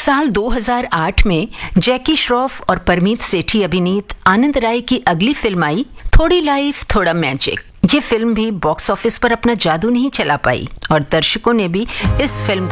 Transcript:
साल 2008 में जैकी श्रॉफ और परमीत सेठी अभिनीत आनंद राय की अगली फिल्म आई थोड़ी लाइफ थोड़ा मैजिक। ये फिल्म भी बॉक्स ऑफिस पर अपना जादू नहीं चला पाई और दर्शकों ने भी इस फिल्म